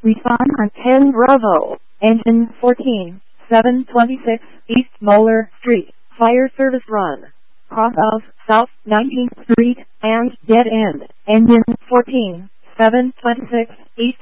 Respond on 10 Bravo. Engine 14, 726 East Moeller Street. Fire service run. Cross of South 19th Street and dead end. Engine 14, 726 East